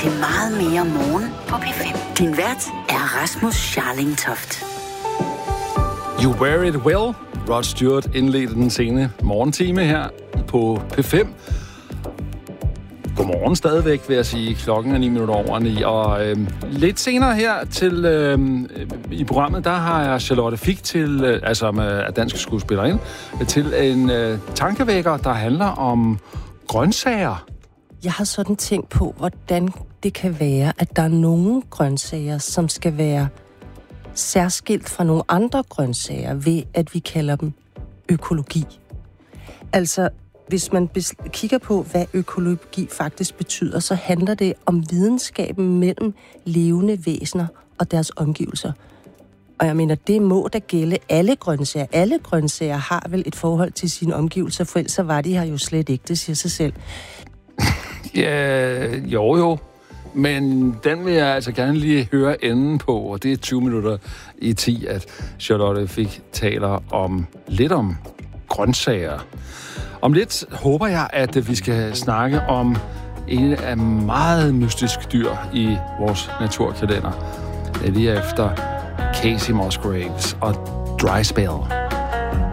til meget mere morgen på P5. Din vært er Rasmus Scharling-Toft. You wear it well. Rod Stewart indledte den sene morgentime her på P5. Godmorgen stadigvæk, vil jeg sige. Klokken er 9:09. Og lidt senere her til i programmet, der har jeg Charlotte Fich til, altså dansk skuespillerinde, til en tankevækker, der handler om grøntsager. Jeg har sådan tænkt på, hvordan det kan være, at der er nogle grøntsager, som skal være særskilt fra nogle andre grøntsager, ved at vi kalder dem økologi. Altså, hvis man kigger på, hvad økologi faktisk betyder, så handler det om videnskaben mellem levende væsener og deres omgivelser. Og jeg mener, det må da gælde alle grøntsager. Alle grøntsager har vel et forhold til sine omgivelser, for ellers var de her jo slet ikke, det siger sig selv. Ja, jo. Men den vil jeg altså gerne lige høre enden på, og det er 9:20, at Charlotte Fich taler lidt om grøntsager. Om lidt håber jeg, at vi skal snakke om en af meget mystisk dyr i vores naturkalender. Det er lige efter Casey Musgraves og Dry Spell.